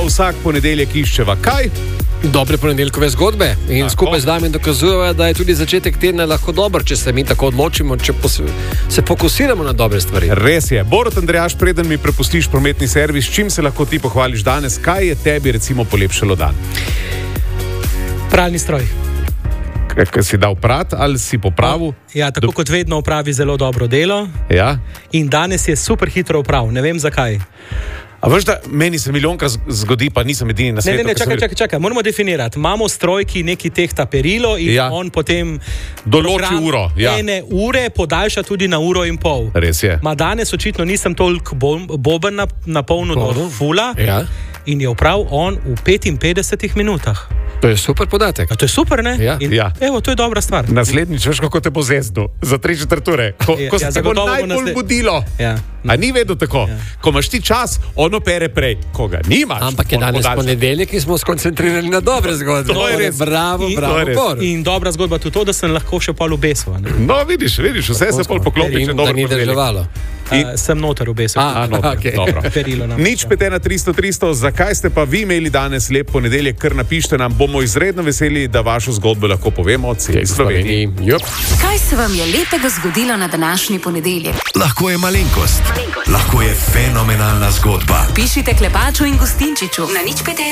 vsak ponedeljek iščeva kaj? Dobre ponedeljkove zgodbe in skupaj z nami dokazujeva, da je tudi začetek tedna lahko dober, če se mi tako odločimo, če se fokusiramo na dobre stvari. Res je. Borut Andrejaš, preden mi prepustiš prometni servis, čim se lahko ti pohvališ danes, kaj je tebi recimo polepšalo dan? Pralni stroj. Kaj si dal prat ali si popravil? Ja, tako kot vedno opravi zelo dobro delo. Ja. In danes je super hitro opravil, ne vem zakaj. A veš, da meni se milijonkrat zgodi, pa nisem edini na svetu. Čakaj, moramo definirati. Imamo stroj, ki neki tehta perilo in on potem določi uro. Ja. Ene ure podaljša tudi na 1,5 ure. Res je. Danes očitno nisem toliko boben napolnil do fula in je opravil on v 55 minutah. To je super podatek. A to je super, ne? Ja. Evo, to je dobra stvar. Naslednjič, veš, kako te bo zezdil za 3/4 ure. Ko se te bo najbolj budilo. Ja. A ni vedno tako? Ja. Ko imaš ti čas, ono pere prej. Ko ga nimaš. Ampak je danes ponedeljek in smo skoncentrirali na dobre zgodbe. To je res. Bravo. In dobra zgodba tudi to, da sem lahko še pol obesil. No, vidiš, vse se pol poklopi, če dobro ni deževalo. Sem noter obesil. Okay. Perilo nam. Nič 5 na 300. Zakaj ste pa vi imeli danes lep ponedeljek, kar napište nam. Bomo izredno veseli, da vašo zgodbo lahko povemo celi Sloveniji. Kaj se vam je lepega zgodilo na današnji ponedeljek? Lahko je malenkost, lahko je fenomenalna zgodba. Pišite Klepaču in Gustinčiču na 05.